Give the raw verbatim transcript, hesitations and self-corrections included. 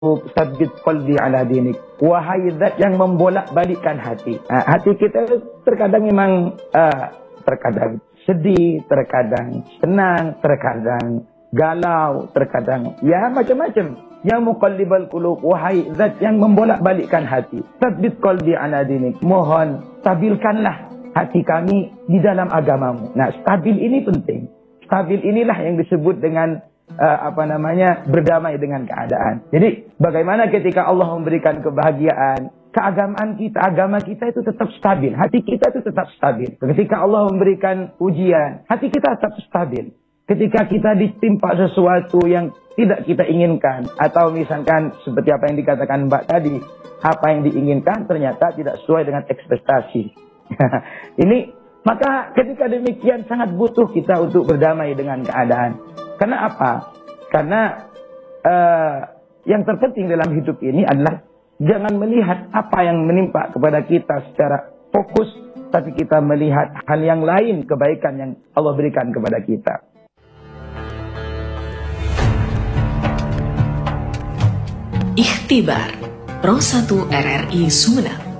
Sabbit qalbi ala dinik. Wahai zat yang membolak-balikkan hati. Ha, hati kita terkadang memang uh, terkadang sedih, terkadang senang, terkadang galau, terkadang ya macam-macam. Ya muqallibal qulub, wahai zat yang membolak-balikkan hati. Sabbit qalbi ala dinik. Mohon stabilkanlah hati kami di dalam agamamu. Nah, stabil ini penting. Stabil inilah yang disebut dengan Uh, apa namanya berdamai dengan keadaan. Jadi bagaimana ketika Allah memberikan kebahagiaan, keagamaan kita, agama kita itu tetap stabil, hati kita itu tetap stabil. Ketika Allah memberikan ujian, hati kita tetap stabil. Ketika kita ditimpa sesuatu yang tidak kita inginkan, atau misalkan seperti apa yang dikatakan Mbak tadi, apa yang diinginkan ternyata tidak sesuai dengan ekspektasi. Ini maka ketika demikian sangat butuh kita untuk berdamai dengan keadaan. Karena apa? Karena uh, yang terpenting dalam hidup ini adalah jangan melihat apa yang menimpa kepada kita secara fokus, tapi kita melihat hal yang lain, kebaikan yang Allah berikan kepada kita. Ikhtibar Pro satu R R I Sumeneb.